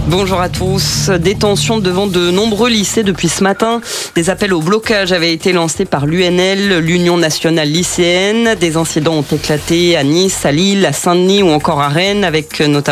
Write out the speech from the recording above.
Bonjour à tous. Des tensions devant de nombreux lycées depuis ce matin. Des appels au blocage avaient été lancés par l'UNL, l'Union nationale lycéenne. Des incidents ont éclaté à Nice, à Lille, à Saint-Denis ou encore à Rennes, avec notamment